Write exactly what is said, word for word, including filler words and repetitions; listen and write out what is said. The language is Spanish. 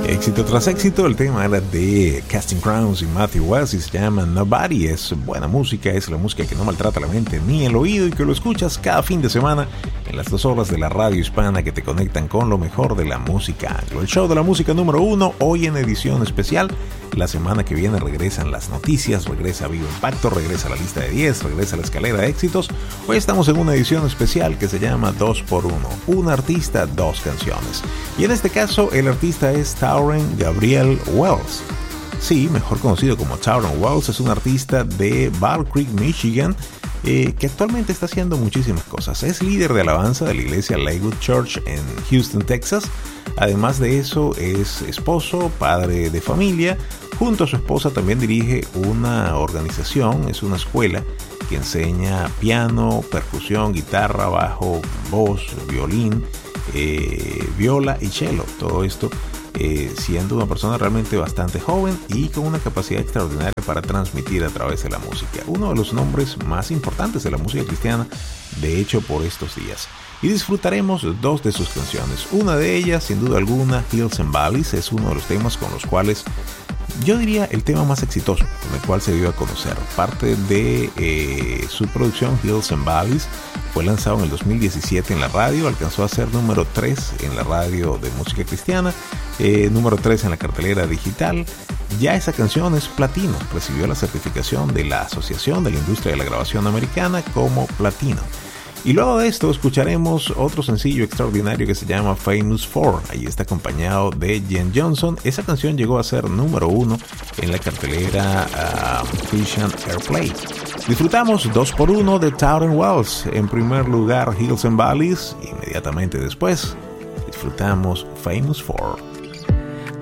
Éxito tras éxito, el tema era de Casting Crowns y Matthew Wells y se llama Nobody. Es buena música, es la música que no maltrata la mente ni el oído y que lo escuchas cada fin de semana en las dos horas de la radio hispana que te conectan con lo mejor de la música anglo. El show de la música número uno, hoy en edición especial. La semana que viene regresan las noticias, regresa Vivo Impacto, regresa la lista de diez, regresa la escalera de éxitos. Hoy estamos en una edición especial que se llama dos por uno, un artista, dos canciones. Y en este caso el artista es Tauren Gabriel Wells. Sí, mejor conocido como Tauren Wells, es un artista de Battle Creek, Michigan, eh, que actualmente está haciendo muchísimas cosas. Es líder de alabanza de la iglesia Lakewood Church en Houston, Texas. Además de eso, es esposo, padre de familia. Junto a su esposa también dirige una organización, es una escuela que enseña piano, percusión, guitarra, bajo, voz, violín, eh, viola y cello. Todo esto eh, siendo una persona realmente bastante joven y con una capacidad extraordinaria para transmitir a través de la música. Uno de los nombres más importantes de la música cristiana, de hecho, por estos días. Y disfrutaremos dos de sus canciones. Una de ellas, sin duda alguna, Hills and Valleys, es uno de los temas con los cuales, yo diría, el tema más exitoso con el cual se dio a conocer. Parte de eh, su producción, Hills and Valleys, fue lanzado en el dos mil diecisiete en la radio, alcanzó a ser número tres en la radio de música cristiana, eh, número tres en la cartelera digital. Ya esa canción es platino, recibió la certificación de la Asociación de la Industria de la Grabación Americana como platino. Y luego de esto escucharemos otro sencillo extraordinario que se llama Famous For. Ahí está acompañado de Jen Johnson. Esa canción llegó a ser número uno en la cartelera uh, Christian Airplay. Disfrutamos dos por uno de Tauren Wells. En primer lugar, Hills and Valleys. Inmediatamente después, disfrutamos Famous For.